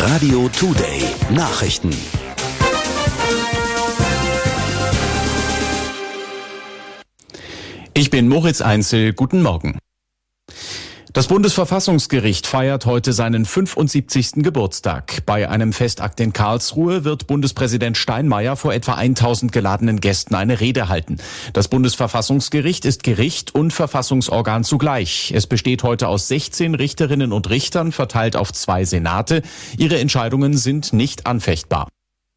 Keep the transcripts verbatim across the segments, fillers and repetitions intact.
Radio Today Nachrichten. Ich bin Moritz Einzel, guten Morgen. Das Bundesverfassungsgericht feiert heute seinen fünfundsiebzigsten Geburtstag. Bei einem Festakt in Karlsruhe wird Bundespräsident Steinmeier vor etwa tausend geladenen Gästen eine Rede halten. Das Bundesverfassungsgericht ist Gericht und Verfassungsorgan zugleich. Es besteht heute aus sechzehn Richterinnen und Richtern, verteilt auf zwei Senate. Ihre Entscheidungen sind nicht anfechtbar.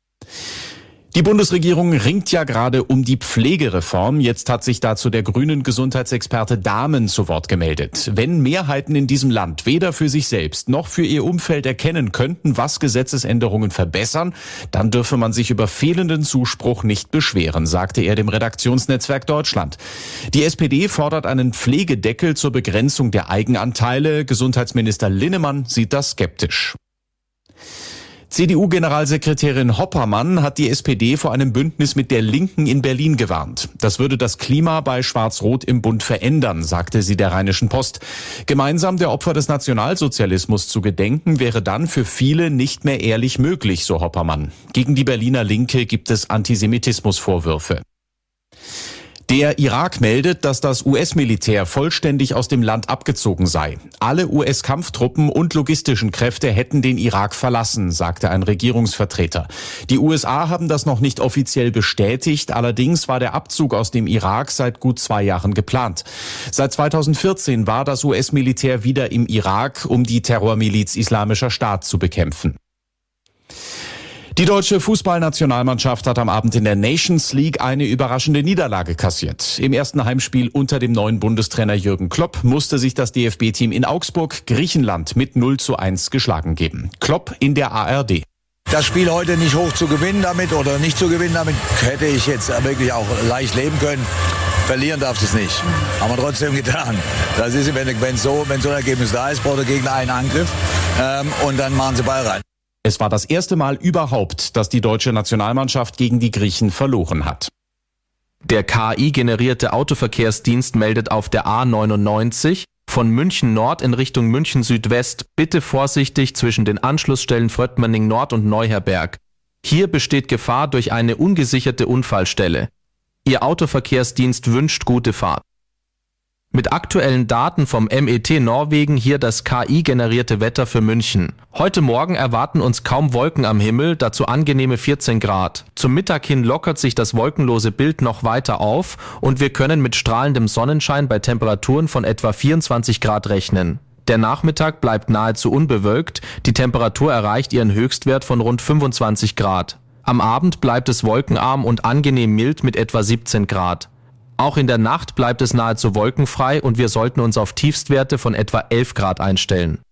Die Bundesregierung ringt ja gerade um die Pflegereform. Jetzt hat sich dazu der grünen Gesundheitsexperte Dahmen zu Wort gemeldet. Wenn Mehrheiten in diesem Land weder für sich selbst noch für ihr Umfeld erkennen könnten, was Gesetzesänderungen verbessern, dann dürfe man sich über fehlenden Zuspruch nicht beschweren, sagte er dem Redaktionsnetzwerk Deutschland. Die S P D fordert einen Pflegedeckel zur Begrenzung der Eigenanteile. Gesundheitsminister Linnemann sieht das skeptisch. C D U-Generalsekretärin Hoppermann hat die S P D vor einem Bündnis mit der Linken in Berlin gewarnt. Das würde das Klima bei Schwarz-Rot im Bund verändern, sagte sie der Rheinischen Post. Gemeinsam der Opfer des Nationalsozialismus zu gedenken, wäre dann für viele nicht mehr ehrlich möglich, so Hoppermann. Gegen die Berliner Linke gibt es Antisemitismusvorwürfe. Der Irak meldet, dass das U S-Militär vollständig aus dem Land abgezogen sei. Alle U S-Kampftruppen und logistischen Kräfte hätten den Irak verlassen, sagte ein Regierungsvertreter. Die U S A haben das noch nicht offiziell bestätigt, allerdings war der Abzug aus dem Irak seit gut zwei Jahren geplant. Seit zweitausendvierzehn war das U S-Militär wieder im Irak, um die Terrormiliz Islamischer Staat zu bekämpfen. Die deutsche Fußballnationalmannschaft hat am Abend in der Nations League eine überraschende Niederlage kassiert. Im ersten Heimspiel unter dem neuen Bundestrainer Jürgen Klopp musste sich das D F B-Team in Augsburg Griechenland mit null zu eins geschlagen geben. Klopp in der A R D. Das Spiel heute nicht hoch zu gewinnen damit oder nicht zu gewinnen damit, hätte ich jetzt wirklich auch leicht leben können. Verlieren darf es nicht. Haben wir trotzdem getan. Das ist, wenn, wenn, so, wenn so ein Ergebnis da ist, braucht der Gegner einen Angriff ähm, und dann machen sie Ball rein. Es war das erste Mal überhaupt, dass die deutsche Nationalmannschaft gegen die Griechen verloren hat. Der K I-generierte Autoverkehrsdienst meldet auf der A neunundneunzig von München Nord in Richtung München Südwest bitte vorsichtig zwischen den Anschlussstellen Fröttmanning Nord und Neuherberg. Hier besteht Gefahr durch eine ungesicherte Unfallstelle. Ihr Autoverkehrsdienst wünscht gute Fahrt. Mit aktuellen Daten vom M E T Norwegen hier das K I-generierte Wetter für München. Heute Morgen erwarten uns kaum Wolken am Himmel, dazu angenehme vierzehn Grad. Zum Mittag hin lockert sich das wolkenlose Bild noch weiter auf und wir können mit strahlendem Sonnenschein bei Temperaturen von etwa vierundzwanzig Grad rechnen. Der Nachmittag bleibt nahezu unbewölkt, die Temperatur erreicht ihren Höchstwert von rund fünfundzwanzig Grad. Am Abend bleibt es wolkenarm und angenehm mild mit etwa siebzehn Grad. Auch in der Nacht bleibt es nahezu wolkenfrei und wir sollten uns auf Tiefstwerte von etwa elf Grad einstellen.